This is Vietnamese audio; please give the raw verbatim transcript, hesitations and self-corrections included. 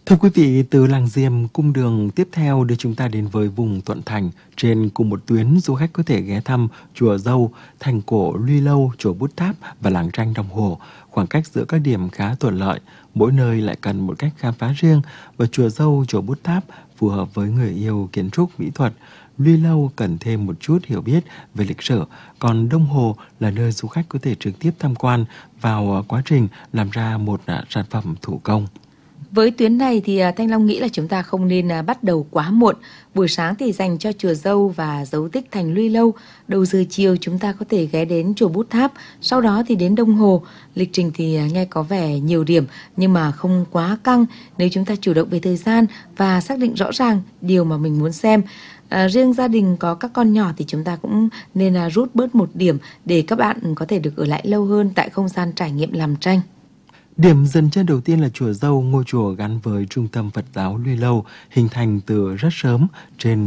Thưa quý vị, từ Làng Diềm, cung đường tiếp theo đưa chúng ta đến với vùng Thuận Thành. Trên cùng một tuyến, du khách có thể ghé thăm chùa Dâu, thành cổ Luy Lâu, chùa Bút Tháp và làng tranh Đồng Hồ. Khoảng cách giữa các điểm khá thuận lợi, mỗi nơi lại cần một cách khám phá riêng. Và chùa Dâu, chùa Bút Tháp phù hợp với người yêu kiến trúc mỹ thuật. Luy Lâu cần thêm một chút hiểu biết về lịch sử, còn Đồng Hồ là nơi du khách có thể trực tiếp tham quan vào quá trình làm ra một sản phẩm thủ công. Với tuyến này thì Thanh Long nghĩ là chúng ta không nên bắt đầu quá muộn. Buổi sáng thì dành cho chùa Dâu và dấu tích thành Luy Lâu. Đầu giờ chiều chúng ta có thể ghé đến chùa Bút Tháp, sau đó thì đến Đồng Hồ. Lịch trình thì nghe có vẻ nhiều điểm nhưng mà không quá căng nếu chúng ta chủ động về thời gian và xác định rõ ràng điều mà mình muốn xem. À, riêng gia đình có các con nhỏ thì chúng ta cũng nên là rút bớt một điểm để các bạn có thể được ở lại lâu hơn tại không gian trải nghiệm làm tranh. Điểm dừng chân đầu tiên là chùa Dâu, ngôi chùa gắn với trung tâm Phật giáo Luy Lâu, hình thành từ rất sớm trên